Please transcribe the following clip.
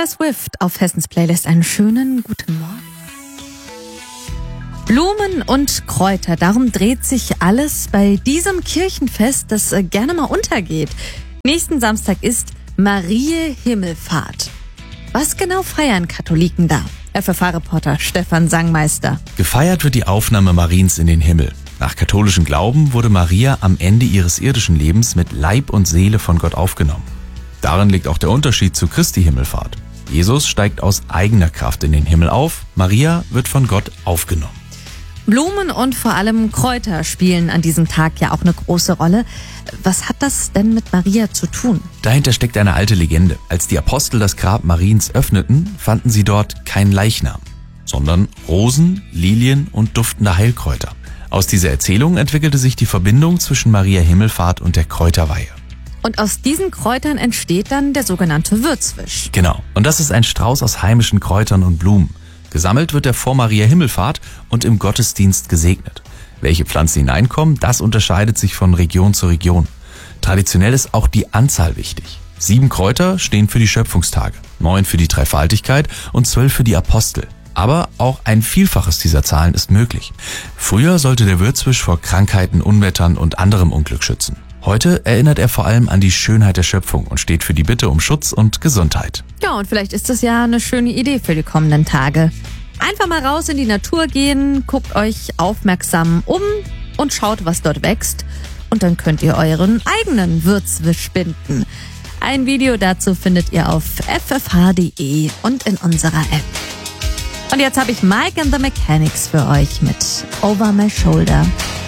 Taylor Swift auf Hessens Playlist. Einen schönen guten Morgen. Blumen und Kräuter, darum dreht sich alles bei diesem Kirchenfest, das gerne mal untergeht. Nächsten Samstag ist Mariä Himmelfahrt. Was genau feiern Katholiken da? FFH-Reporter Stefan Sangmeister. Gefeiert wird die Aufnahme Mariens in den Himmel. Nach katholischem Glauben wurde Maria am Ende ihres irdischen Lebens mit Leib und Seele von Gott aufgenommen. Darin liegt auch der Unterschied zu Christi Himmelfahrt. Jesus steigt aus eigener Kraft in den Himmel auf, Maria wird von Gott aufgenommen. Blumen und vor allem Kräuter spielen an diesem Tag ja auch eine große Rolle. Was hat das denn mit Maria zu tun? Dahinter steckt eine alte Legende. Als die Apostel das Grab Mariens öffneten, fanden sie dort keinen Leichnam, sondern Rosen, Lilien und duftende Heilkräuter. Aus dieser Erzählung entwickelte sich die Verbindung zwischen Mariä Himmelfahrt und der Kräuterweihe. Und aus diesen Kräutern entsteht dann der sogenannte Würzwisch. Genau. Und das ist ein Strauß aus heimischen Kräutern und Blumen. Gesammelt wird er vor Mariä Himmelfahrt und im Gottesdienst gesegnet. Welche Pflanzen hineinkommen, das unterscheidet sich von Region zu Region. Traditionell ist auch die Anzahl wichtig. 7 Kräuter stehen für die Schöpfungstage, 9 für die Dreifaltigkeit und 12 für die Apostel. Aber auch ein Vielfaches dieser Zahlen ist möglich. Früher sollte der Würzwisch vor Krankheiten, Unwettern und anderem Unglück schützen. Heute erinnert er vor allem an die Schönheit der Schöpfung und steht für die Bitte um Schutz und Gesundheit. Ja, und vielleicht ist das ja eine schöne Idee für die kommenden Tage. Einfach mal raus in die Natur gehen, guckt euch aufmerksam um und schaut, was dort wächst. Und dann könnt ihr euren eigenen Würzwisch binden. Ein Video dazu findet ihr auf ffh.de und in unserer App. Und jetzt habe ich Mike and the Mechanics für euch mit Over My Shoulder.